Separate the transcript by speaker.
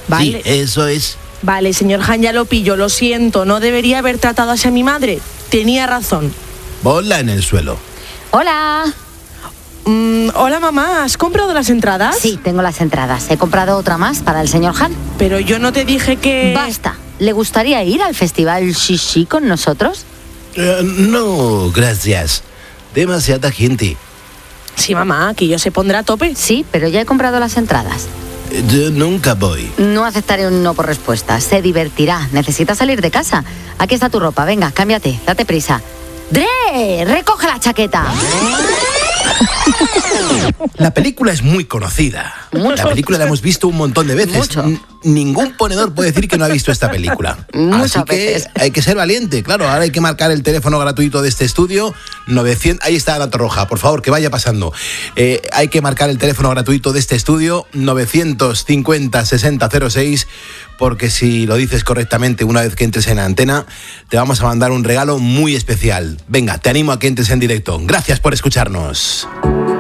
Speaker 1: Vale.
Speaker 2: Sí, eso es.
Speaker 1: Vale, señor Han, ya lo pillo, lo siento, no debería haber tratado así a mi madre. Tenía razón.
Speaker 2: Ponla en el suelo.
Speaker 3: Hola.
Speaker 1: Hola, mamá, ¿has comprado las entradas?
Speaker 3: Sí, tengo las entradas. He comprado otra más para el señor Han.
Speaker 1: Pero yo no te dije que...
Speaker 3: Basta. ¿Le gustaría ir al festival Shishi con nosotros?
Speaker 2: No, gracias. Demasiada gente.
Speaker 1: Sí, mamá, que yo se pondrá a tope.
Speaker 3: Sí, pero ya he comprado las entradas.
Speaker 2: Yo nunca voy.
Speaker 3: No aceptaré un no por respuesta. Se divertirá. Necesita salir de casa. Aquí está tu ropa. Venga, cámbiate. Date prisa. ¡Dre! ¡Recoge la chaqueta!
Speaker 2: La película es muy conocida.
Speaker 3: Mucho.
Speaker 2: La película la hemos visto un montón de veces.
Speaker 3: Mucho.
Speaker 2: Ningún ponedor puede decir que no ha visto esta película.
Speaker 3: Muchas
Speaker 2: Así que
Speaker 3: veces.
Speaker 2: hay que ser valiente. Claro, ahora hay que marcar el teléfono gratuito de este estudio. 900. Ahí está Ana Torroja, por favor, que vaya pasando. Hay que marcar el teléfono gratuito de este estudio. 950-6006. Porque si lo dices correctamente una vez que entres en la antena, te vamos a mandar un regalo muy especial. Venga, te animo a que entres en directo. Gracias por escucharnos.